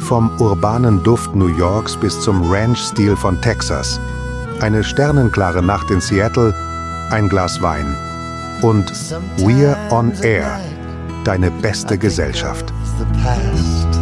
Vom urbanen Duft New Yorks bis zum Ranch-Stil von Texas. Eine sternenklare Nacht in Seattle, ein Glas Wein. Und We're on Air, deine beste Gesellschaft.